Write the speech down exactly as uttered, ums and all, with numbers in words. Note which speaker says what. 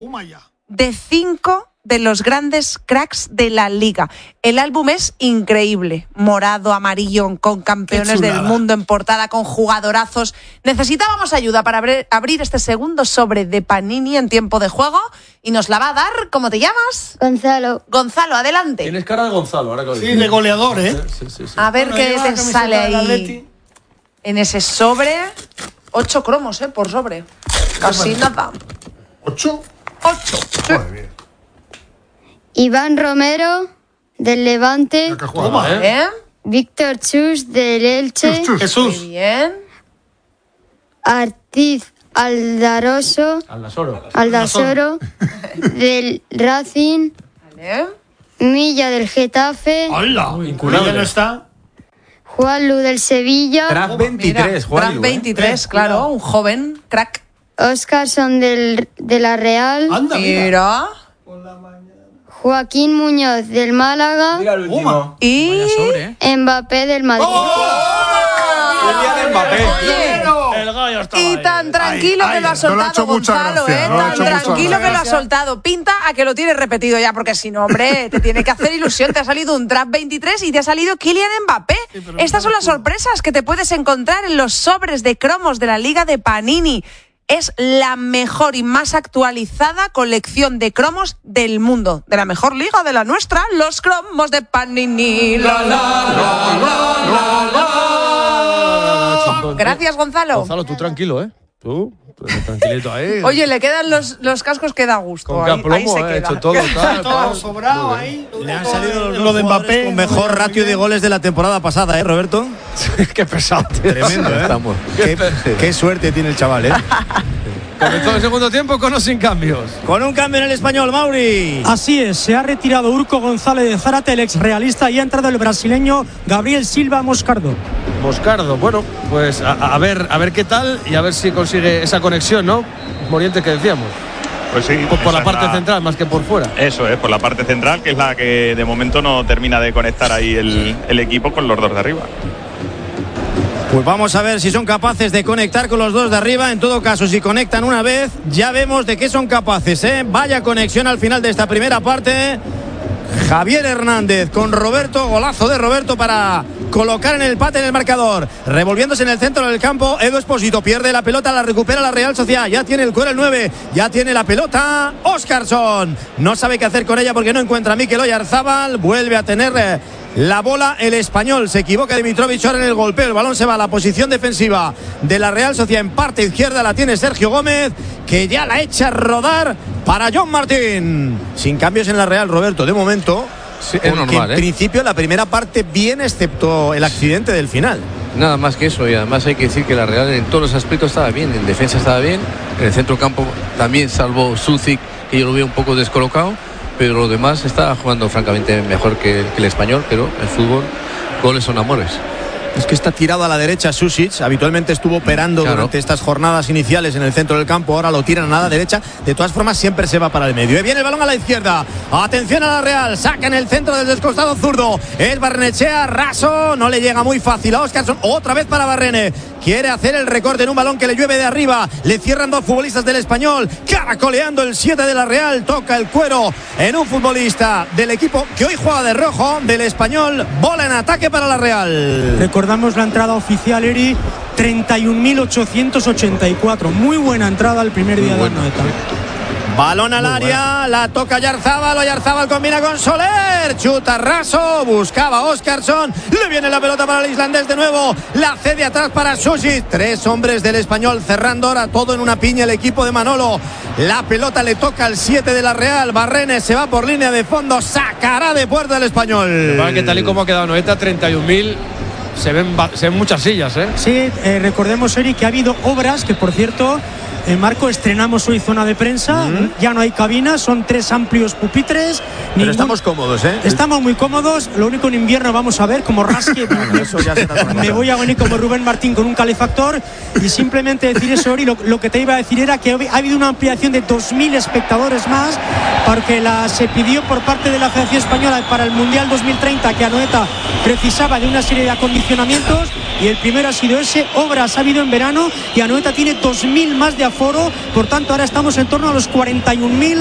Speaker 1: de cinco de los grandes cracks de la liga. El álbum es increíble, morado, amarillo, con campeones del mundo en portada, con jugadorazos. Necesitábamos ayuda para abrir, abrir este segundo sobre de Panini en tiempo de juego y nos la va a dar, ¿cómo te llamas?
Speaker 2: Gonzalo.
Speaker 1: Gonzalo, adelante.
Speaker 3: Tienes cara de Gonzalo, ahora que lo
Speaker 4: Sí, de goleador, ¿eh?
Speaker 3: Sí, sí, sí.
Speaker 1: A ver
Speaker 4: Bueno,
Speaker 1: qué
Speaker 4: lleva
Speaker 1: te
Speaker 4: la camiseta
Speaker 1: sale
Speaker 4: del
Speaker 1: ahí
Speaker 4: Atleti.
Speaker 1: en ese sobre. Ocho cromos, ¿eh? Por sobre. Casi nada.
Speaker 4: ¿Ocho?
Speaker 1: Ocho. Sí.
Speaker 4: Muy bien.
Speaker 2: Iván Romero, del Levante.
Speaker 4: Toma, ¿eh?
Speaker 1: ¿Eh?
Speaker 2: Víctor Chus, del Elche.
Speaker 1: Muy
Speaker 4: Jesús.
Speaker 1: bien.
Speaker 2: Artiz Aldaroso,
Speaker 3: Aldasoro.
Speaker 2: Aldasoro, del Racing.
Speaker 1: Vale.
Speaker 2: Milla, del Getafe.
Speaker 4: ¡Hala!
Speaker 3: Incurable.
Speaker 4: ¿Ya no está?
Speaker 2: Juanlu, del Sevilla.
Speaker 5: Tras veintitrés, Juan.
Speaker 1: Tras veintitrés,
Speaker 4: Eh,
Speaker 1: claro,
Speaker 4: cuidado.
Speaker 1: un joven crack.
Speaker 2: Oscarson, del, de la Real.
Speaker 4: Anda, mira.
Speaker 1: Mira.
Speaker 2: Joaquín Muñoz, del Málaga.
Speaker 5: Mira el último.
Speaker 1: Y
Speaker 2: Mbappé, del Madrid.
Speaker 5: El día de Mbappé.
Speaker 4: El gallo está
Speaker 1: Y tan tranquilo
Speaker 6: Ay,
Speaker 1: que lo ha
Speaker 6: ay, no le ha
Speaker 1: soltado
Speaker 6: hecho mucha
Speaker 1: Gonzalo,
Speaker 6: gracia,
Speaker 1: ¿eh?
Speaker 6: no le ha
Speaker 1: Tan
Speaker 6: hecho mucha
Speaker 1: tranquilo que lo ha
Speaker 6: gracia.
Speaker 1: soltado. Pinta a que lo tienes repetido ya, porque si no, hombre, te tiene que hacer ilusión. Te ha salido un Trap veintitrés y te ha salido Kylian Mbappé. Estas son las sorpresas que te puedes encontrar en los sobres de cromos de la Liga de Panini. Es la mejor y más actualizada colección de cromos del mundo. De la mejor liga, de la nuestra, los cromos de Panini. La, la, la, la, la, la. Gracias, Gonzalo.
Speaker 3: Gonzalo, tú tranquilo, ¿eh? Tú, tú tranquilito ahí.
Speaker 1: Oye, le quedan los, los cascos que da gusto.
Speaker 3: con
Speaker 1: Ahí,
Speaker 3: caplomo,
Speaker 1: ahí se
Speaker 3: eh,
Speaker 1: queda.
Speaker 3: hecho todo, tal,
Speaker 4: todo
Speaker 3: tal.
Speaker 4: sobrado ahí.
Speaker 7: Le han salido los
Speaker 4: lo de Mbappé
Speaker 7: con mejor ratio de goles de la temporada pasada, ¿eh, Roberto?
Speaker 3: Qué pesado, tío.
Speaker 7: Tremendo, ¿eh?
Speaker 5: Estamos.
Speaker 7: Qué, qué suerte tiene el chaval, ¿eh?
Speaker 3: Comenzó el segundo tiempo con o sin cambios.
Speaker 7: Con un cambio en el español, Mauri.
Speaker 8: Así es, se ha retirado Urco González de Zárate, el ex realista, y ha entrado el brasileño Gabriel Silva Moscardo.
Speaker 3: Moscardo, bueno, pues a, a ver a ver qué tal y a ver si consigue esa conexión, ¿no? Moriente que decíamos.
Speaker 9: Pues sí,
Speaker 3: Por, por
Speaker 9: esa
Speaker 3: la
Speaker 9: es
Speaker 3: parte
Speaker 9: la-
Speaker 3: central más que por fuera.
Speaker 9: Eso es, por la parte central, que es la que de momento no termina de conectar ahí el, el equipo con los dos de arriba.
Speaker 7: Pues vamos a ver si son capaces de conectar con los dos de arriba. En todo caso, si conectan una vez, ya vemos de qué son capaces, ¿eh? Vaya conexión al final de esta primera parte. Javier Hernández con Roberto, golazo de Roberto para colocar en el empate en el marcador. Revolviéndose en el centro del campo, Edu Espósito pierde la pelota, la recupera la Real Sociedad. Ya tiene el cuero el nueve, ya tiene la pelota Óscarson. No sabe qué hacer con ella porque no encuentra a Mikel Oyarzábal. Vuelve a tener eh, la bola el español. Se equivoca Dimitrovic ahora en el golpeo. El balón se va a la posición defensiva de la Real Sociedad. En parte izquierda la tiene Sergio Gómez, que ya la echa a rodar para John Martín. Sin cambios en la Real, Roberto, de momento.
Speaker 5: Sí, es
Speaker 7: Porque
Speaker 5: normal,
Speaker 7: en
Speaker 5: ¿eh?
Speaker 7: principio la primera parte bien, excepto el accidente del final.
Speaker 5: Nada más que eso, y además hay que decir que la Real en todos los aspectos estaba bien, en defensa estaba bien, en el centro del campo también, salvo Sucic, que yo lo veo un poco descolocado, pero lo demás está jugando francamente mejor que, que el español, pero el fútbol, goles son amores.
Speaker 7: Es que está tirado a la derecha Susic, habitualmente estuvo operando
Speaker 5: Claro.
Speaker 7: durante estas jornadas iniciales en el centro del campo, ahora lo tiran a la derecha, de todas formas siempre se va para el medio. Y viene el balón a la izquierda, atención a la Real, saca en el centro del descostado zurdo, es Barrenechea, raso, no le llega muy fácil a Óscarson, otra vez para Barrene, quiere hacer el recorte en un balón que le llueve de arriba, le cierran dos futbolistas del español, caracoleando el siete de la Real, toca el cuero en un futbolista del equipo que hoy juega de rojo, del español, bola en ataque para la Real.
Speaker 8: Recordamos la entrada oficial, Eri, treinta y un mil ochocientos ochenta y cuatro. Muy buena entrada el primer día de Anoeta.
Speaker 7: Balón al área, la toca Oyarzábal, Oyarzábal combina con Soler, chuta raso, buscaba Óscarson, le viene la pelota para el islandés de nuevo, la cede atrás para Susic, tres hombres del español cerrando ahora todo en una piña el equipo de Manolo, la pelota le toca al siete de la Real, Barrene se va por línea de fondo, sacará de puerta el español.
Speaker 3: Para que tal y como ha quedado Noeta, treinta y un mil, se ven, ba- se ven muchas sillas, ¿eh?
Speaker 8: Sí, eh, recordemos, Eri, que ha habido obras que, por cierto, en Marco estrenamos hoy zona de prensa,
Speaker 7: Mm.
Speaker 8: ya no hay cabinas, son tres amplios pupitres.
Speaker 7: Pero
Speaker 8: ningún-
Speaker 7: estamos cómodos, ¿eh?
Speaker 8: Estamos muy cómodos, lo único en invierno vamos a ver como rasque.
Speaker 7: Eso ya será otra cosa.
Speaker 8: Me voy a venir como Rubén Martín con un calefactor y simplemente decir eso, Ori, lo, lo que te iba a decir era que ha habido una ampliación de dos mil espectadores más porque la, se pidió por parte de la Federación Española para el Mundial dos mil treinta que Anoeta precisaba de una serie de acondicionamientos y el primero ha sido ese. Obras ha habido en verano y Anoeta tiene dos mil más de aforo, por tanto ahora estamos en torno a los cuarenta y un mil